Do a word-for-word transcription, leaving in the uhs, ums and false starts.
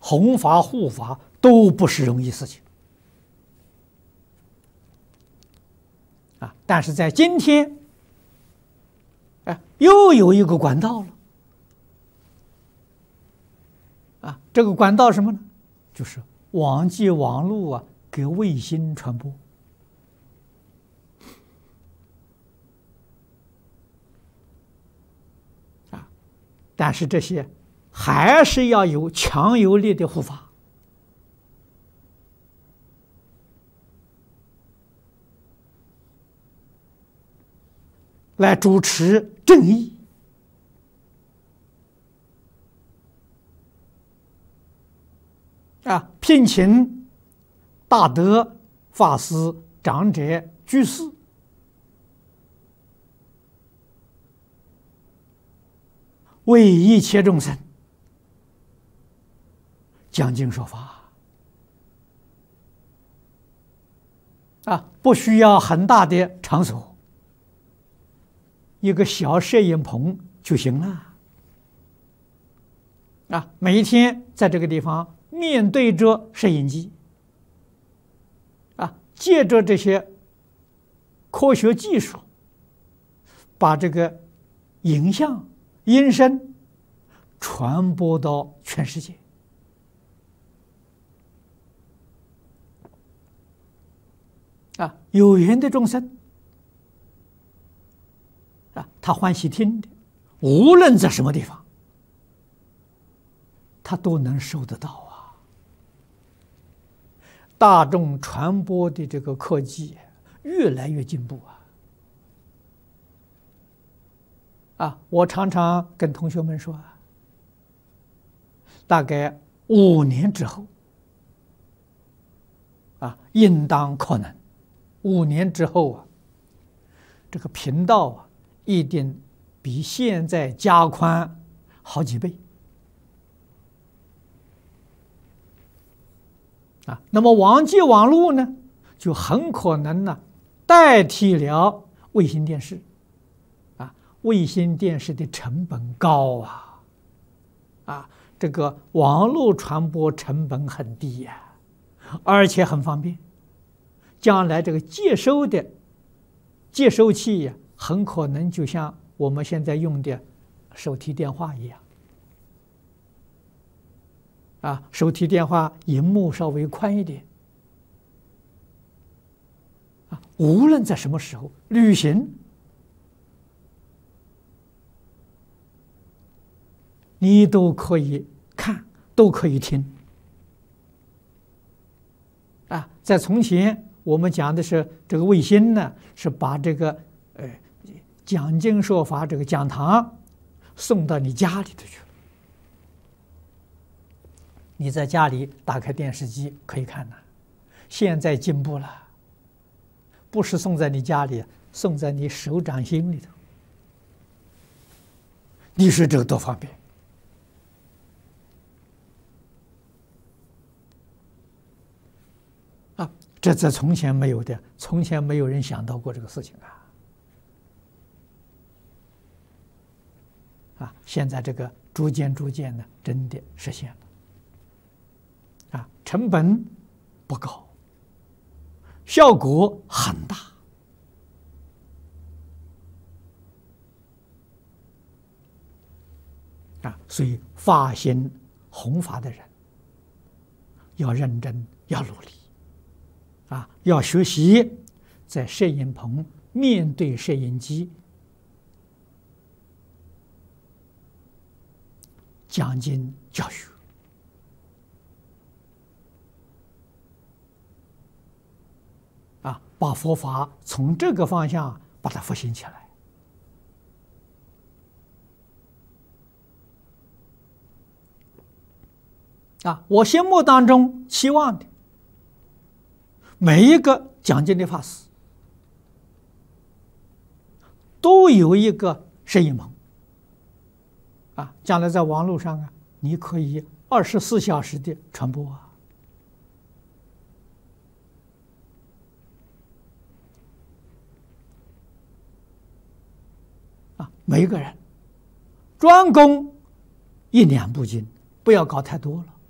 弘法护法都不是容易事情啊！但是在今天，哎，又有一个管道了啊！这个管道什么呢？就是网际网络啊，给卫星传播啊！但是这些还是要有强有力的护法。来主持正义啊，聘请大德法师、长者、居士，为一切众生讲经说法啊，不需要很大的场所。一个小摄影棚就行了啊！每一天在这个地方面对着摄影机啊，借着这些科学技术，把这个影像、音声传播到全世界啊！有缘的众生啊，他欢喜听的，无论在什么地方，他都能收得到啊。大众传播的这个科技越来越进步啊！啊，我常常跟同学们说啊，大概五年之后，啊，应当可能，五年之后啊，这个频道啊。一定比现在加宽好几倍啊！那么网际网络呢，就很可能呢代替了卫星电视啊。卫星电视的成本高啊，啊，这个网络传播成本很低呀、啊，而且很方便。将来这个接收的接收器呀、啊。很可能就像我们现在用的手提电话一样，啊，手提电话荧幕稍微宽一点，啊，无论在什么时候旅行，你都可以看，都可以听，啊，在从前我们讲的是这个卫星呢，是把这个呃。讲经说法，这个讲堂送到你家里头去了。你在家里打开电视机可以看呐。现在进步了，不是送在你家里，送在你手掌心里头。你说这个多方便啊！这在从前没有的，从前没有人想到过这个事情啊。啊，现在这个逐渐逐渐的，真的实现了，啊，成本不高，效果很大，啊，所以发心弘法的人要认真，要努力，啊，要学习在摄影棚面对摄影机。讲经教学啊，把佛法从这个方向把它复兴起来啊！我心目当中期望的每一个讲经的法师都有一个摄影棚。啊，将来在网络上啊，你可以二十四小时的传播啊，啊，每一个人专攻一两部经，不要搞太多了。